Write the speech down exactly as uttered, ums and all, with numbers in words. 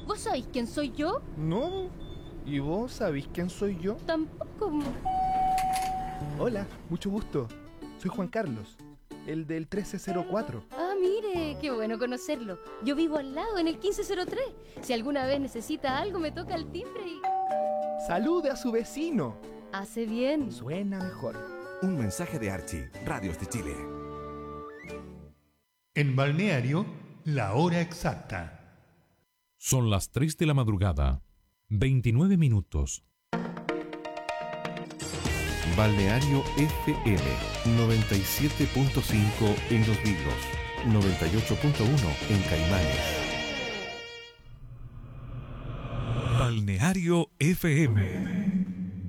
¿Vos sabéis quién soy yo? No. ¿Y vos sabéis quién soy yo? Tampoco. Hola, mucho gusto. Soy Juan Carlos, el del trece cero cuatro. Ah, mire, qué bueno conocerlo. Yo vivo al lado, en el quince cero tres. Si alguna vez necesita algo, me toca el timbre y... ¡Salude a su vecino! Hace bien. Suena mejor. Un mensaje de Archie, Radios de Chile. En Balneario, la hora exacta. Son las tres de la madrugada, veintinueve minutos. Balneario F M noventa y siete punto cinco en Los Vilos, noventa y ocho punto uno en Caimanes. Balneario F M.